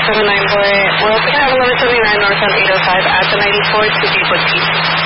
1179 boy. We're picking up 1179 northbound 805 at the 94 to Depot East.